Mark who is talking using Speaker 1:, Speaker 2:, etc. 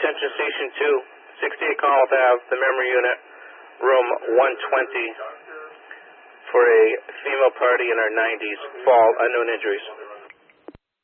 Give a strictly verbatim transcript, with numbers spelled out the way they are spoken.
Speaker 1: attention Station two, sixty-eight Commonwealth Avenue, the memory unit, room one twenty, for a female party in her nineties, fall, unknown injuries.